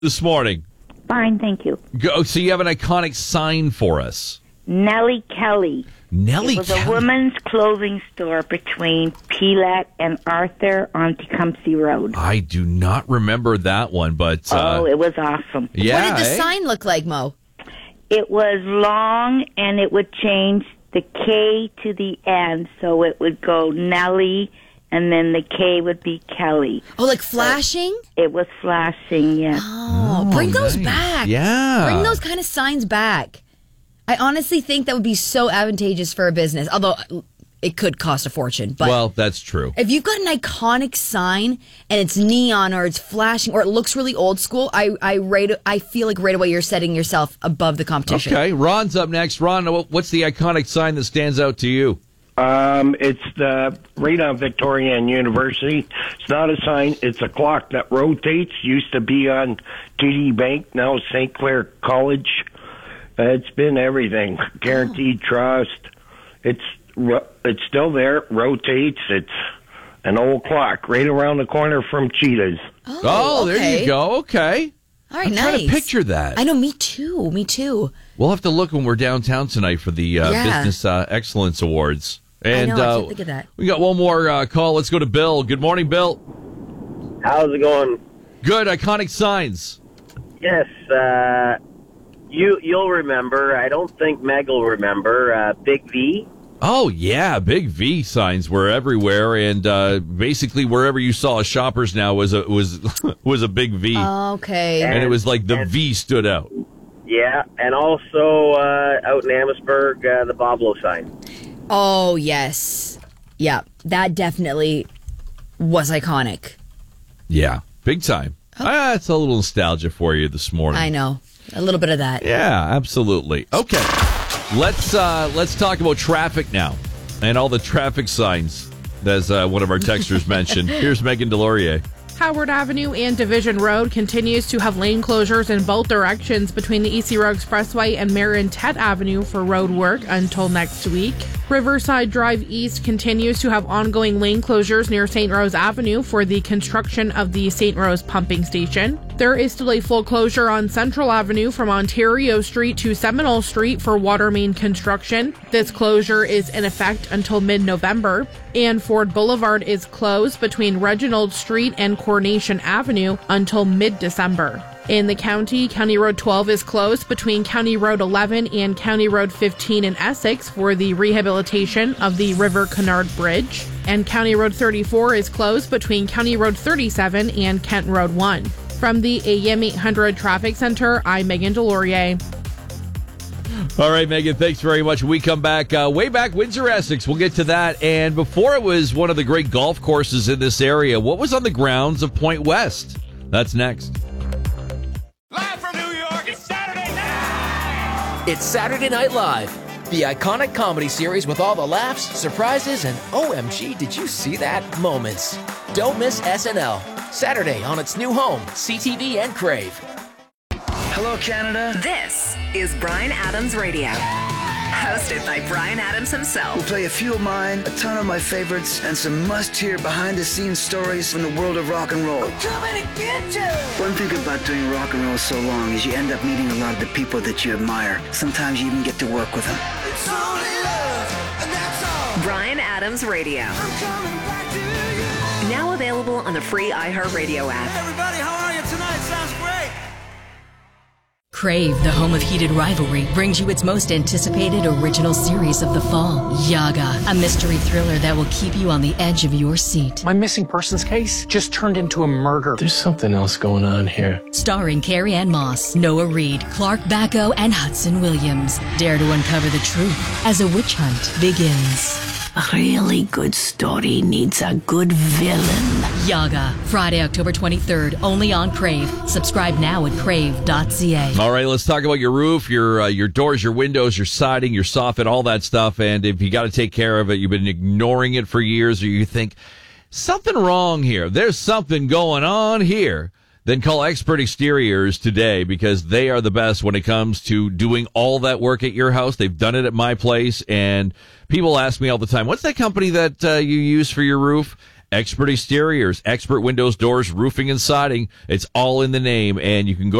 this morning? Fine, thank you. So you have an iconic sign for us. Nellie Kelly. Nellie It was Kelly. a women's clothing store between Pelat and Arthur on Tecumseh Road. I do not remember that one, but... it was awesome. yeah, What did the sign look like, Mo? It was long, and it would change the K to the N, so it would go Nellie, and then the K would be Kelly. Oh, like flashing? It was flashing, yes. Oh, bring those nice. back. Yeah. Bring those kind of signs back. I honestly think that would be so advantageous for a business, although it could cost a fortune. But Well, that's true. if you've got an iconic sign and it's neon or it's flashing or it looks really old school, I feel like right away you're setting yourself above the competition. Okay, Ron's up next. Ron, what's the iconic sign that stands out to you? It's the right on Victoria and University. It's not a sign. It's a clock that rotates. Used to be on TD Bank. Now St. Clair College. It's been everything. Guaranteed Trust. It's still there. Rotates. It's an old clock right around the corner from Cheetah's. Oh, there okay. you go. Okay. All right, I'm nice. trying to picture that. I know, me too. We'll have to look when we're downtown tonight for the Business Excellence Awards. And I know, I can't think of that. We got one more call. Let's go to Bill. Good morning, Bill. How's it going? Good. Iconic signs. Yes, you'll remember. I don't think Meg will remember. Big V. Oh, yeah. Big V signs were everywhere. And basically wherever you saw a Shoppers Now was a big V. Okay. And it was like the V stood out. Yeah, and also out in Amherstburg, the Boblo sign. Oh, yes. Yeah, that definitely was iconic. Yeah. Big time. That's a little nostalgia for you this morning. I know. A little bit of that. Yeah, absolutely. Okay. Let's talk about traffic now and all the traffic signs, as one of our texters mentioned. Here's Megan Delorier. Howard Avenue and Division Road continues to have lane closures in both directions between the EC Road Expressway and Marion Tet Avenue for road work until next week. Riverside Drive East continues to have ongoing lane closures near St. Rose Avenue for the construction of the St. Rose pumping station. There is still a full closure on Central Avenue from Ontario Street to Seminole Street for water main construction. This closure is in effect until mid-November. And Ford Boulevard is closed between Reginald Street and Coronation Avenue until mid-December. In the county, County Road 12 is closed between County Road 11 and County Road 15 in Essex for the rehabilitation of the River Canard Bridge. And County Road 34 is closed between County Road 37 and Kent Road 1. From the AM 800 Traffic Center, I'm Megan Delorier. All right, Megan, thanks very much. When we come back, way back Windsor, Essex. We'll get to that. And before it was one of the great golf courses in this area, what was on the grounds of Point West? That's next. Live from New York, it's Saturday night! It's Saturday Night Live, the iconic comedy series with all the laughs, surprises, and OMG, did you see that moments. Don't miss SNL, Saturday on its new home, CTV and Crave. Hello, Canada. This is Bryan Adams Radio. Hosted by Bryan Adams himself. We'll play a few of mine, a ton of my favorites, and some must-hear behind-the-scenes stories from the world of rock and roll. We're coming to get you! One thing about doing rock and roll so long is you end up meeting a lot of the people that you admire. Sometimes you even get to work with them. It's only love, and that's all. Bryan Adams Radio. I'm coming back to you. Now available on the free iHeartRadio app. Hey everybody, how are you tonight? Sounds great! Crave, the home of heated rivalry, brings you its most anticipated original series of the fall, Yaga, a mystery thriller that will keep you on the edge of your seat. My missing persons case just turned into a murder. There's something else going on here. Starring Carrie Ann Moss, Noah Reid, Clark Bacco, and Hudson Williams. Dare to uncover the truth as a witch hunt begins. A really good story needs a good villain. Yaga, Friday, October 23rd, only on Crave. Subscribe now at crave.ca. All right, let's talk about your roof, your doors, your windows, your siding, your soffit, all that stuff. And if you got to take care of it, you've been ignoring it for years, or you think, something wrong here, there's something going on here, then call Expert Exteriors today, because they are the best when it comes to doing all that work at your house. They've done it at my place, and people ask me all the time, what's that company that you use for your roof? Expert exteriors, expert windows, doors, roofing, and siding. It's all in the name, and you can go